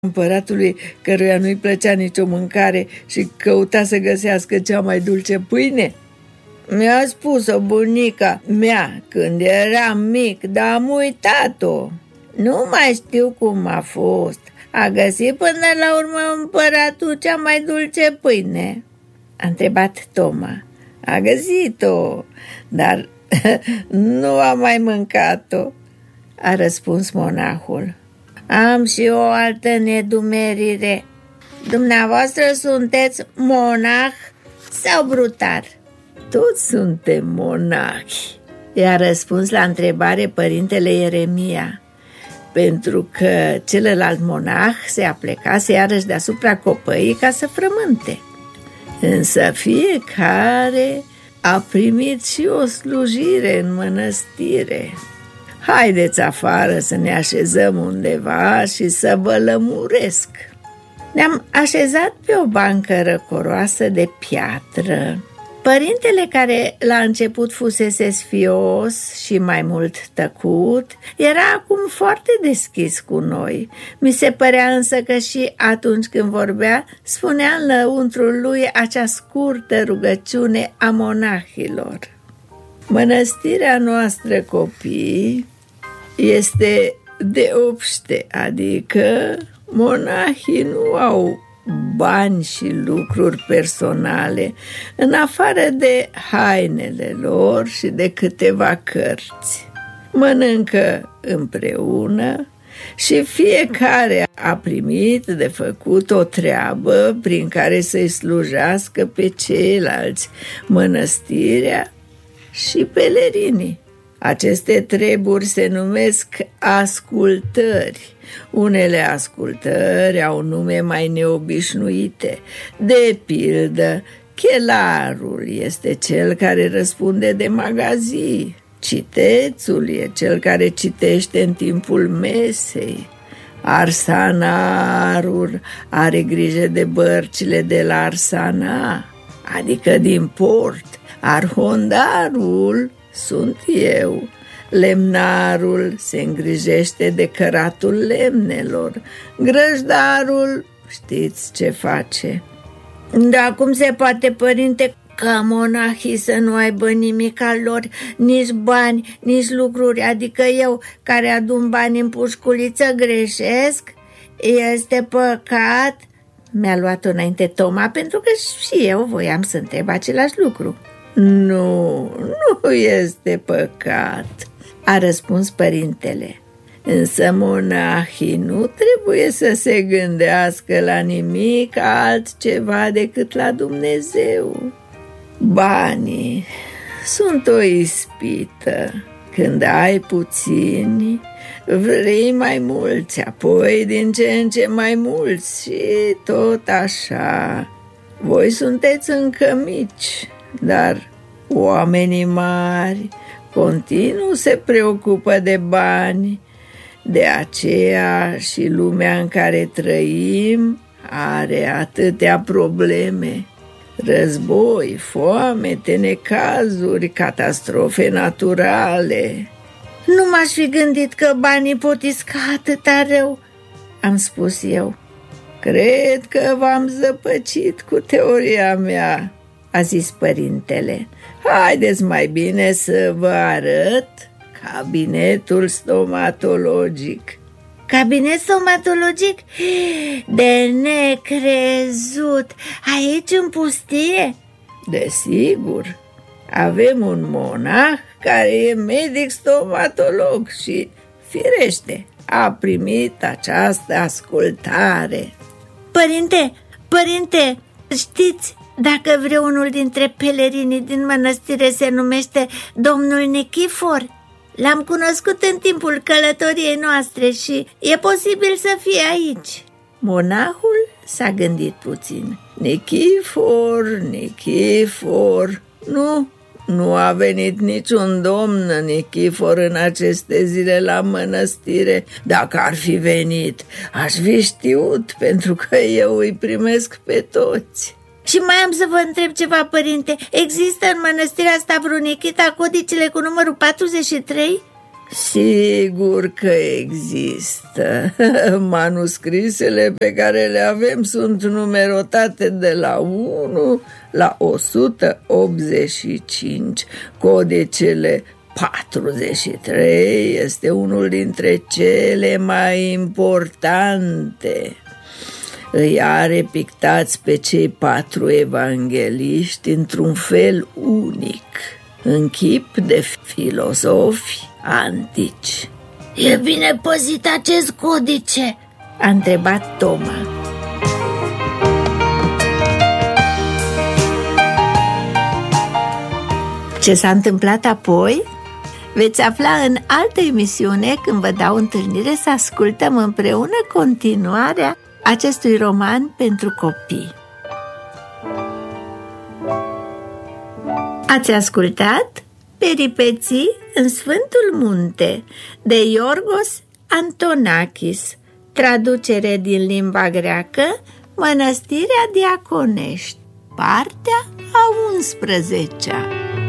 împăratului căruia nu-i plăcea nicio mâncare și căuta să găsească cea mai dulce pâine? Mi-a spus-o bunica mea când eram mic, dar am uitat-o. Nu mai știu cum a fost. A găsit până la urmă împăratul cea mai dulce pâine? A întrebat Toma. A găsit-o, dar nu a mai mâncat-o, a răspuns monahul. Am și o altă nedumerire. Dumneavoastră sunteți monah sau brutar? Toți suntem monahi, i-a răspuns la întrebare părintele Ieremia, pentru că celălalt monah se aplecase iarăși deasupra copăii ca să frământe. Însă fiecare a primit și o slujire în mănăstire. Haideți afară să ne așezăm undeva și să vă lămuresc. Ne-am așezat pe o bancă răcoroasă de piatră. Părintele, care la început fusese sfios și mai mult tăcut, era acum foarte deschis cu noi. Mi se părea însă că și atunci când vorbea, spunea înăuntrul lui acea scurtă rugăciune a monahilor. Mănăstirea noastră, copii, este de obște, adică monahii nu au bani și lucruri personale, în afară de hainele lor și de câteva cărți. Mănâncă împreună și fiecare a primit de făcut o treabă prin care să-i slujească pe ceilalți, mănăstirea și pelerinii. Aceste treburi se numesc ascultări. Unele ascultări au nume mai neobișnuite. De pildă, chelarul este cel care răspunde de magazii. Citețul e cel care citește în timpul mesei. Arsanarul are grijă de bărcile de la arsana, adică din port. Arhondarul sunt eu. Lemnarul se îngrijește de căratul lemnelor. Grăjdarul știți ce face. Dar cum se poate, părinte, ca monahii să nu aibă nimic al lor, nici bani, nici lucruri, adică eu care adun bani în pușculiță greșesc? Este păcat? Mi-a luat înainte Toma, pentru că și eu voiam să întreb același lucru. Nu este păcat, a răspuns părintele. Însă monahii nu trebuie să se gândească la nimic altceva decât la Dumnezeu. Banii sunt o ispită. Când ai puțini, vrei mai mulți, apoi din ce în ce mai mulți și tot așa. Voi sunteți încă mici, dar oamenii mari continuu se preocupă de bani. De aceea și lumea în care trăim are atâtea probleme. Război, foamete, necazuri, catastrofe naturale. Nu m-aș fi gândit că banii pot isca atâta rău, am spus eu. Cred că v-am zăpăcit cu teoria mea, a zis părintele. Haideți mai bine să vă arăt cabinetul stomatologic. Cabinet stomatologic? De necrezut! Aici în pustie? Desigur. Avem un monah care e medic stomatolog și, firește, a primit această ascultare. Părinte, știți dacă vreunul dintre pelerinii din mănăstire se numește domnul Nichifor? L-am cunoscut în timpul călătoriei noastre și e posibil să fie aici. Monahul s-a gândit puțin. Nichifor, nu a venit niciun domn Nichifor în aceste zile la mănăstire. Dacă ar fi venit, aș fi știut, pentru că eu îi primesc pe toți. Și mai am să vă întreb ceva, părinte. Există în mănăstirea Stavronichita codicile cu numărul 43? Sigur că există. Manuscrisele pe care le avem sunt numerotate de la 1 la 185. Codicele 43 este unul dintre cele mai importante. Îi are pictați pe cei 4 evangeliști într-un fel unic, în chip de filozofi antici. E bine păzit acest codice? A întrebat Toma. Ce s-a întâmplat apoi veți afla în altă emisiune, când vă dau întâlnire să ascultăm împreună continuarea acestui roman pentru copii. Ați ascultat Peripeții în Sfântul Munte de Iorgos Antonakis, traducere din limba greacă, Mănăstirea Diaconești, partea a 11-a.